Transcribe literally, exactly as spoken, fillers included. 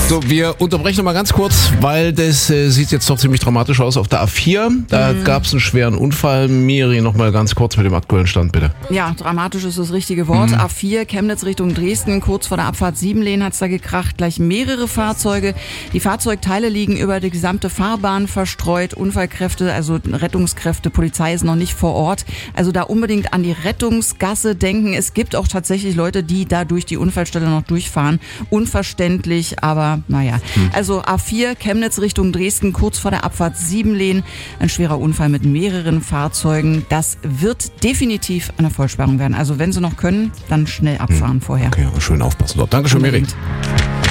So, wir unterbrechen noch mal ganz kurz, weil das äh, sieht jetzt doch ziemlich dramatisch aus auf der A vier. Da mhm. gab es einen schweren Unfall. Miri, noch mal ganz kurz mit dem aktuellen Stand, bitte. Ja, dramatisch ist das richtige Wort. Mhm. A vier, Chemnitz Richtung Dresden, kurz vor der Abfahrt Siebenlehn hat's da gekracht. Gleich mehrere Fahrzeuge. Die Fahrzeugteile liegen über die gesamte Fahrbahn verstreut. Unfallkräfte, also Rettungskräfte, Polizei ist noch nicht vor Ort. Also da unbedingt an die Rettungsgasse denken. Es gibt auch tatsächlich Leute, die da durch die Unfallstelle noch durchfahren. Unverständlich, aber naja. Mhm. Also A vier, Chemnitz Richtung Dresden, kurz vor der Abfahrt Siebenlehn. Ein schwerer Unfall mit mehreren Fahrzeugen. Das wird definitiv eine Vollsperrung werden. Also wenn Sie noch können, dann schnell abfahren mhm. vorher. Okay, schön aufpassen dort. Dankeschön, Miri.